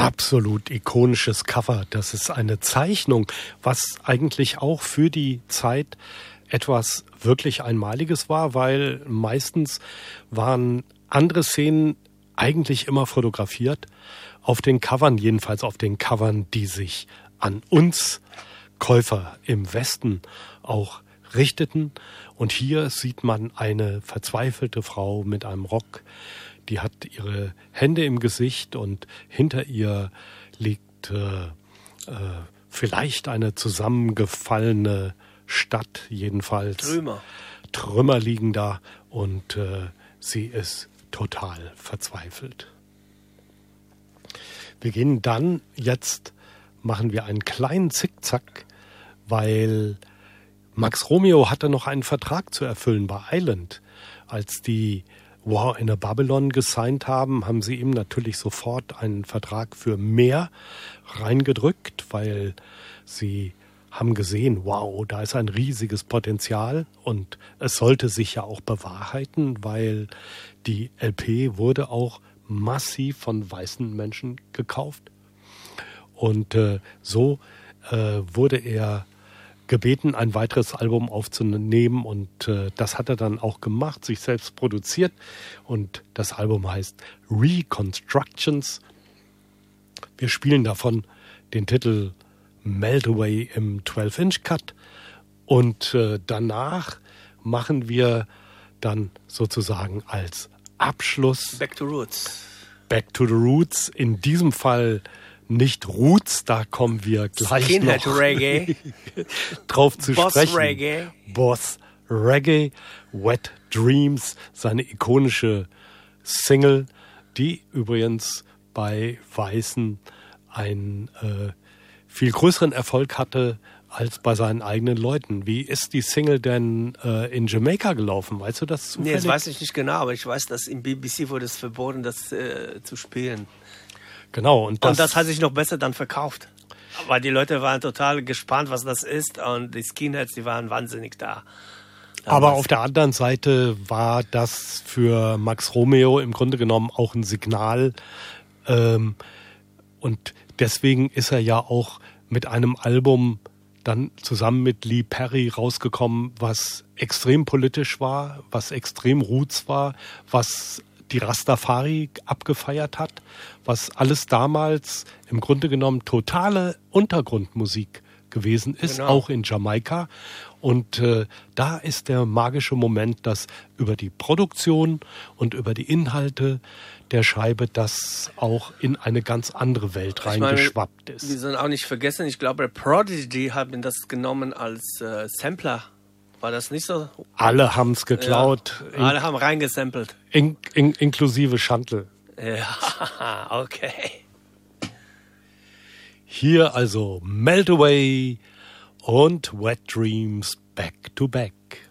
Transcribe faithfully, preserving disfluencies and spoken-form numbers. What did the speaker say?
absolut ikonisches Cover. Das ist eine Zeichnung, was eigentlich auch für die Zeit etwas wirklich Einmaliges war, weil meistens waren andere Szenen eigentlich immer fotografiert. Auf den Covern, jedenfalls auf den Covern, die sich an uns Käufer im Westen auch richteten. Und hier sieht man eine verzweifelte Frau mit einem Rock, die hat ihre Hände im Gesicht und hinter ihr liegt äh, äh, vielleicht eine zusammengefallene Stadt, jedenfalls. Trümmer. Trümmer liegen da und äh, sie ist total verzweifelt. Wir gehen dann, jetzt machen wir einen kleinen Zickzack, weil Max Romeo hatte noch einen Vertrag zu erfüllen bei Island. Als die War in a Babylon gesigned haben, haben sie ihm natürlich sofort einen Vertrag für mehr reingedrückt, weil sie haben gesehen, wow, da ist ein riesiges Potenzial und es sollte sich ja auch bewahrheiten, weil die L P wurde auch massiv von weißen Menschen gekauft. Und äh, so äh, wurde er gebeten, ein weiteres Album aufzunehmen und äh, das hat er dann auch gemacht, sich selbst produziert und das Album heißt Reconstructions. Wir spielen davon den Titel Melt Away im zwölf Inch Cut und äh, danach machen wir dann sozusagen als Abschluss Back to Roots. Back to the Roots, in diesem Fall nicht Roots, da kommen wir gleich Skinhead noch Reggae. drauf zu Boss sprechen. Reggae. Boss Reggae, Wet Dreams, seine ikonische Single, die übrigens bei Weißen einen äh, viel größeren Erfolg hatte als bei seinen eigenen Leuten. Wie ist die Single denn äh, in Jamaika gelaufen? Weißt du das zufällig? Nee, das weiß ich nicht genau, aber ich weiß, dass im B B C wurde es verboten, das äh, zu spielen. Genau. Und das, und das hat sich noch besser dann verkauft. Weil die Leute waren total gespannt, was das ist. Und die Skinheads, die waren wahnsinnig da. Damals. Aber auf der anderen Seite war das für Max Romeo im Grunde genommen auch ein Signal. Ähm, und deswegen ist er ja auch mit einem Album dann zusammen mit Lee Perry rausgekommen, was extrem politisch war, was extrem roots war, was die Rastafari abgefeiert hat, was alles damals im Grunde genommen totale Untergrundmusik gewesen ist, genau. Auch in Jamaika. Und äh, da ist der magische Moment, dass über die Produktion und über die Inhalte der Scheibe das auch in eine ganz andere Welt reingeschwappt ist. Wir sollen auch nicht vergessen, ich glaube, Prodigy haben das genommen als äh, Sampler. War das nicht so? Alle haben es geklaut. Ja, alle haben reingesampelt. In, in, inklusive Chantel. Ja, okay. Hier also Melt Away und Wet Dreams back to back.